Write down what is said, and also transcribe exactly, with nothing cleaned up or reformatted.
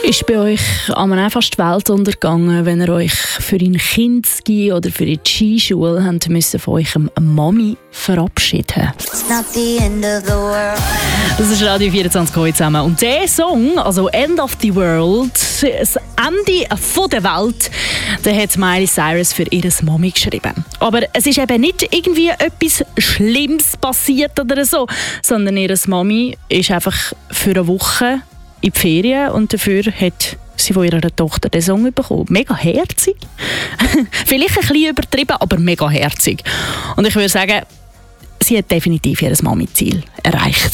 Ist bei euch einmal fast die Welt untergegangen, wenn ihr euch für ein Kinski oder für die Skischule habt müssen von eurem Mami verabschieden? Das ist Radio vierundzwanzig heute zusammen. Und dieser Song, also End of the World, das Ende von der Welt, den hat Miley Cyrus für ihre Mami geschrieben. Aber es ist eben nicht irgendwie etwas Schlimmes passiert oder so, sondern ihre Mami ist einfach für eine Woche in die Ferien und dafür hat sie von ihrer Tochter den Song bekommen. Mega herzig. Vielleicht ein bisschen übertrieben, aber mega herzig. Und ich würde sagen, sie hat definitiv ihr Mami-Ziel erreicht.